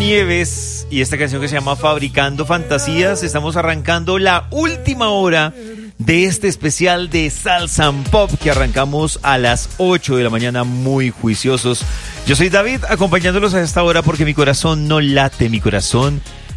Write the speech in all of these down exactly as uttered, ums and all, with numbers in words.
Nieves y esta canción que se llama Fabricando Fantasías. Estamos arrancando la última hora de este especial de Salsa and Pop que arrancamos a las ocho de la mañana muy juiciosos. Yo soy David, acompañándolos a esta hora porque mi corazón no late, mi corazón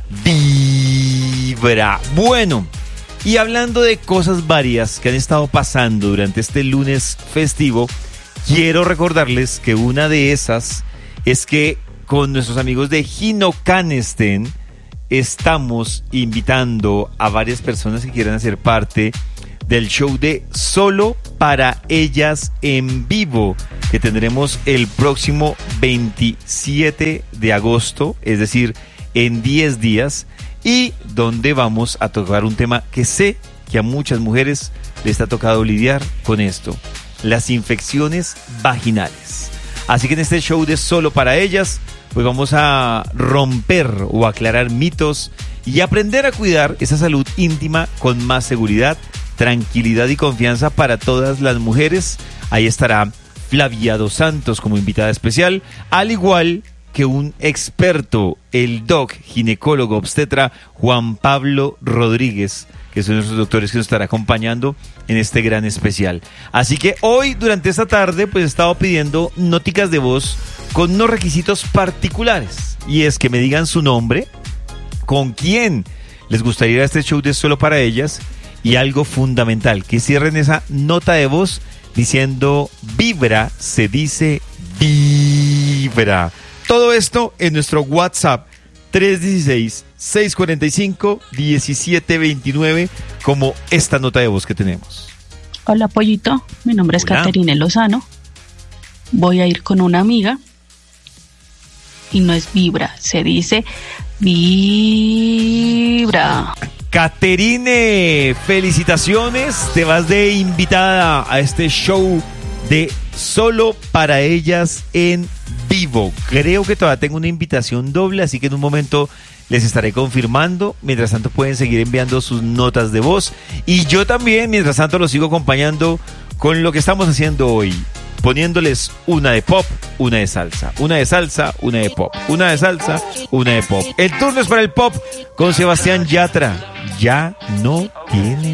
vibra. Bueno, y hablando de cosas varias que han estado pasando durante este lunes festivo, quiero recordarles que una de esas es que con nuestros amigos de Gino Canesten estamos invitando a varias personas que quieran hacer parte del show de Solo para Ellas en vivo, que tendremos el próximo veintisiete de agosto, es decir, en diez días, y donde vamos a tocar un tema que sé que a muchas mujeres les ha tocado lidiar con esto: las infecciones vaginales. Así que en este show de Solo para Ellas, pues vamos a romper o aclarar mitos y aprender a cuidar esa salud íntima con más seguridad, tranquilidad y confianza para todas las mujeres. Ahí estará Flavia Dos Santos como invitada especial, al igual que un experto, el doc, ginecólogo, obstetra Juan Pablo Rodríguez, que son nuestros doctores que nos estará acompañando en este gran especial. Así que hoy, durante esta tarde, pues he estado pidiendo noticas de voz con unos requisitos particulares. Y es que me digan su nombre, con quién les gustaría ir a este show de Solo para Ellas, y algo fundamental, que cierren esa nota de voz diciendo vibra, se dice vibra. Todo esto en nuestro WhatsApp tres uno seis, seis cuatro cinco, uno siete dos nueve, como esta nota de voz que tenemos. Hola, Pollito, mi nombre es Caterine Lozano. Voy a ir con una amiga y no es vibra, se dice vibra. Caterine, felicitaciones, te vas de invitada a este show de Solo para Ellas en vivo. Creo que todavía tengo una invitación doble, así que en un momento les estaré confirmando. Mientras tanto pueden seguir enviando sus notas de voz y yo también, mientras tanto, los sigo acompañando con lo que estamos haciendo hoy, poniéndoles una de pop, una de salsa, una de salsa, una de pop, una de salsa, una de pop. El turno es para el pop con Sebastián Yatra. Ya no tiene